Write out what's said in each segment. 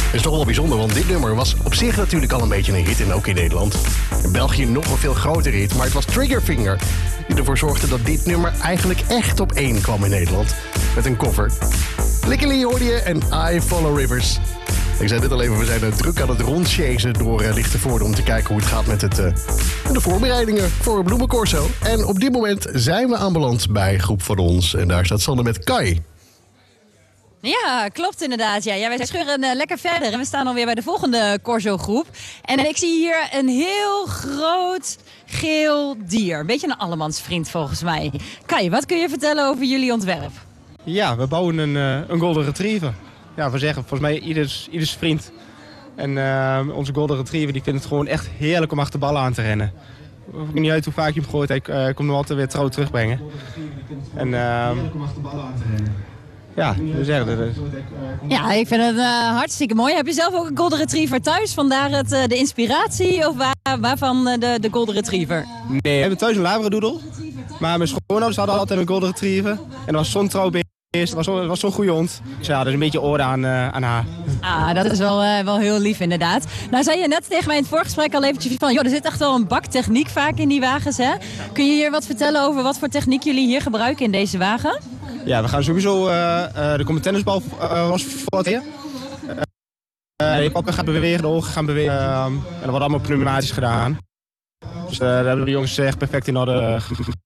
Dat is toch wel bijzonder, want dit nummer was op zich natuurlijk al een beetje een hit en ook in Nederland. In België nog een veel grotere hit, maar het was Triggerfinger die ervoor zorgde dat dit nummer eigenlijk echt op 1 kwam in Nederland. Met een cover. Lickily hoorde je en I Follow Rivers. Ik zei dit al even, we zijn druk aan het rondchasen door Lichtenvoorde om te kijken hoe het gaat met de voorbereidingen voor het Bloemencorso. En op dit moment zijn we aanbeland bij Groep van Ons. En daar staat Sanne met Kai. Ja, klopt inderdaad. Ja, wij scheuren lekker verder en we staan alweer bij de volgende Corso-groep. En ik zie hier een heel groot geel dier. Een beetje een allemansvriend volgens mij. Kai, wat kun je vertellen over jullie ontwerp? Ja, we bouwen een Golden Retriever. Ja, we zeggen volgens mij ieders vriend. En onze Golden Retriever die vindt het gewoon echt heerlijk om achter ballen aan te rennen. Maakt niet uit hoe vaak je hem gooit, hij komt hem altijd weer trouw terugbrengen. En ja, we zeggen dat. Ja, ik vind het hartstikke mooi. Heb je zelf ook een Golden Retriever thuis? Vandaar de inspiratie of waarvan de Golden Retriever? Nee, we hebben thuis een Labradoodle. Maar mijn schoonouders hadden altijd een Golden Retriever. En dat was zo'n trouw beest. Het was zo'n goede hond. Dus ja, dat is een beetje orde aan haar. Ah, dat is wel heel lief inderdaad. Nou zei je net tegen mij in het voorgesprek al eventjes van... joh, er zit echt wel een bak techniek vaak in die wagens, hè? Kun je hier wat vertellen over wat voor techniek jullie hier gebruiken in deze wagen? Ja, we gaan sowieso de tennisbal formateren. De pakken gaat bewegen, de ogen gaan bewegen. En dat wordt allemaal pneumatisch gedaan. Dus daar hebben de jongens echt perfect in orde.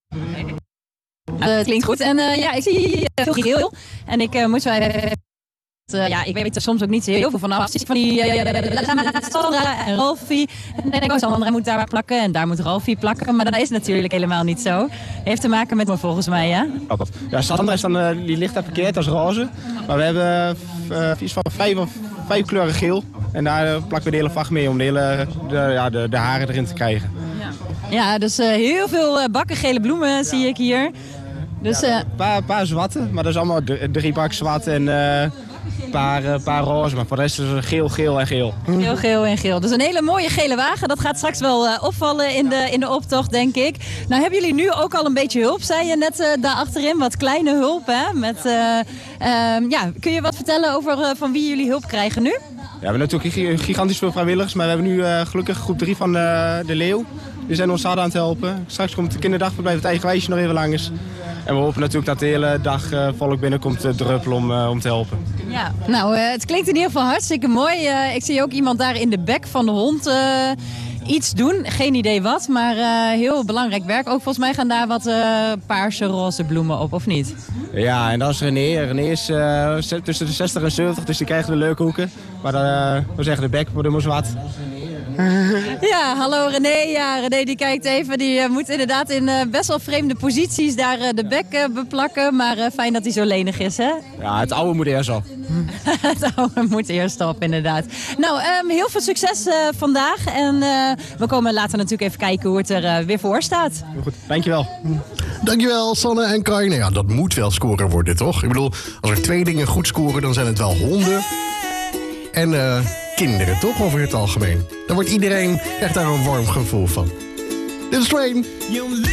Het klinkt goed. En ja, ik zie veel geel. En ik moet zo even... ja, ik weet er soms ook niet zo heel veel vanaf. Van die Sandra en Ralfie. En dan denk ik, Sandra moet daar plakken en daar moet Ralfie plakken. Maar dat is natuurlijk helemaal niet zo. Heeft te maken met me volgens mij, hè? Ja, Sandra is dan, die ligt daar verkeerd als roze. Maar we hebben iets van 5 kleuren geel. En daar plakken we de hele vacht mee om de haren erin te krijgen. Ja, dus heel veel bakken gele bloemen zie ik hier. Dus, een paar zwarte, maar dat is allemaal 3 bakken zwart en een paar roze. Maar voor de rest is het geel, geel en geel. Geel, geel en geel. Dus een hele mooie gele wagen. Dat gaat straks wel opvallen in de optocht, denk ik. Nou, hebben jullie nu ook al een beetje hulp, zei je net daar achterin. Wat kleine hulp, hè? Ja, kun je wat vertellen over van wie jullie hulp krijgen nu? Ja, we hebben natuurlijk gigantisch veel vrijwilligers, maar we hebben nu gelukkig groep 3 van de Leeuw. Die zijn ons hard aan het helpen. Straks komt de kinderdagverblijf het eigen wijsje nog even langs. En we hopen natuurlijk dat de hele dag volk binnenkomt druppelen om te helpen. Ja, nou, het klinkt in ieder geval hartstikke mooi. Ik zie ook iemand daar in de bek van de hond iets doen. Geen idee wat, maar heel belangrijk werk. Ook volgens mij gaan daar wat paarse, roze bloemen op, of niet? Ja, en dat is René. René is tussen de 60 en 70, dus die krijgt de leuke hoeken. Maar we zeggen de bek wordt helemaal zwart. Ja, hallo René. Ja, René die kijkt even. Die moet inderdaad in best wel vreemde posities daar de bek beplakken. Maar fijn dat hij zo lenig is, hè? Ja, het oude moet eerst op. Het oude moet eerst op, inderdaad. Nou, heel veel succes vandaag. En we komen later natuurlijk even kijken hoe het er weer voor staat. Heel goed, dankjewel. Dankjewel, Sanne en Kai. Nou ja, dat moet wel scoren worden, toch? Ik bedoel, als er 2 dingen goed scoren, dan zijn het wel honden en kinderen, toch? Over het algemeen. Daar wordt iedereen echt daar een warm gevoel van. Dit is Train.